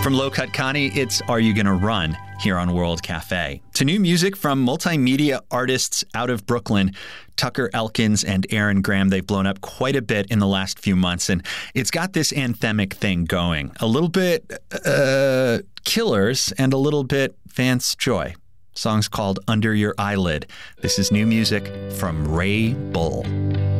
From Low Cut Connie, it's Are You Gonna Run here on World Cafe. To new music from multimedia artists out of Brooklyn, Tucker Elkins and Aaron Graham. They've blown up quite a bit in the last few months, and it's got this anthemic thing going. A little bit Killers and a little bit Vance Joy. Song's called Under Your Eyelid. This is new music from Ray Bull.